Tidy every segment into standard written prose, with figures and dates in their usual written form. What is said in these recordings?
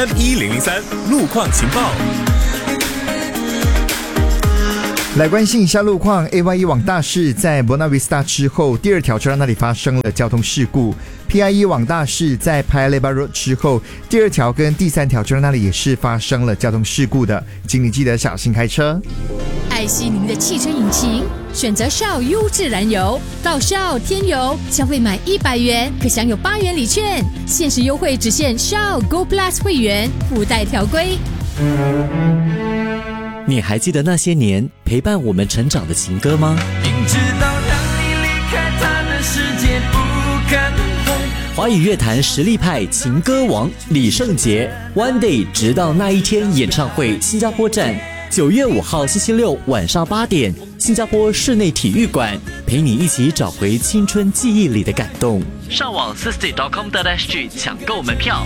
1003路况情报。 来关心一下路况 ，AY1 往大市在 Buona Vista 之后，第二条车道那里发生了交通事故。PI1 往大市在 Paya Lebar Road 之后，第二条跟第三条车道那里也是发生了交通事故的，请你记得小心开车。 爱惜您的汽车引擎，选择 Shell 优质燃油，到 Shell 添油，消费满100元可享有8元礼券，限时优惠只限 Shell Go Plus 会员，附带条规。 你还记得那些年陪伴我们成长的情歌吗？ 明知道让你离开他的世界不可能。 华语乐坛实力派情歌王李圣杰 One Day 直到那一天演唱会新加坡站，9月5号星期六晚上8点，新加坡室内体育馆，陪你一起找回青春记忆里的感动。上网 sisty.com.sg 抢购门票。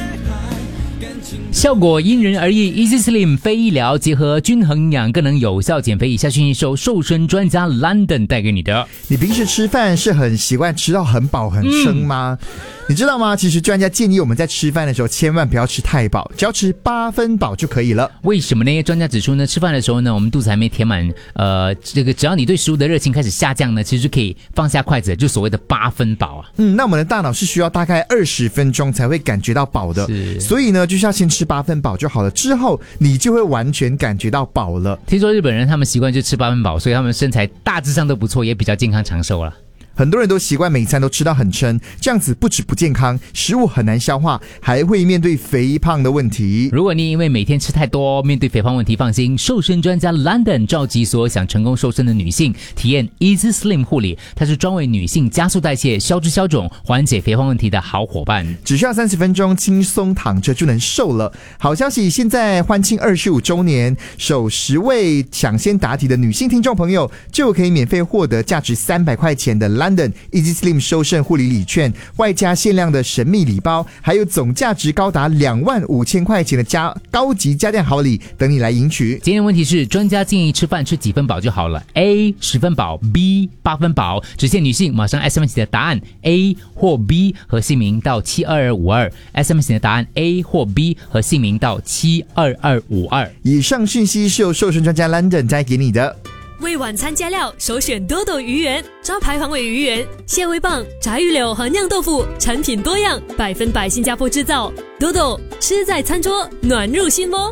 效果因人而异 ，Easy Slim 非医疗结合均衡营养，更能有效减肥。以下讯息受瘦身专家 London 带给你的。 你平时吃饭是很习惯吃到很饱很撑吗？你知道吗？其实专家建议我们在吃饭的时候千万不要吃太饱，只要吃8分饱就可以了。 为什么呢？专家指出呢，吃饭的时候呢，我们肚子还没填满，只要你对食物的热情开始下降呢，其实就可以放下筷子，就所谓的8分饱啊。 那我们的大脑是需要大概20分钟才会感觉到饱的，所以呢，就是要先吃8分饱就好了，之后你就会完全感觉到饱了。 听说日本人他们习惯就吃8分饱，所以他们身材大致上都不错，也比较健康长寿了。 很多人都习惯每餐都吃到很撑，这样子不止不健康，食物很难消化，还会面对肥胖的问题。 如果你因为每天吃太多，面对肥胖问题，放心，瘦身专家 London 召集所有想成功瘦身的女性，体验 Easy Slim 护理，它是专为女性加速代谢、消脂消肿、缓解肥胖问题的好伙伴。 只需要30分钟，轻松躺着就能瘦了。好消息，现在欢庆25周年，首10位抢先答题的女性听众朋友就可以免费获得价值300块钱的 London Easy Slim 瘦身护理礼券，外加限量的神秘礼包，还有总价值高达25000块钱的高级家电好礼等你来赢取。 今天的问题是，专家建议吃饭吃几分饱就好了 ？A 10分饱 ，B 8分饱，只限女性。马上 SMS 你的答案 A 或 B 和姓名到72252，SMS 你的答案 A 或 B 和姓名到72252。 以上讯息是由瘦身专家 London 带给你的。 为晚餐加料，首选多多鱼圆，招牌黄尾鱼圆、蟹味棒、炸鱼柳和酿豆腐，产品多样，100%新加坡制造。多多吃在餐桌，暖入心窝。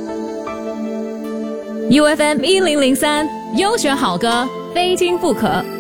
UFM 1003优选好歌，非听不可。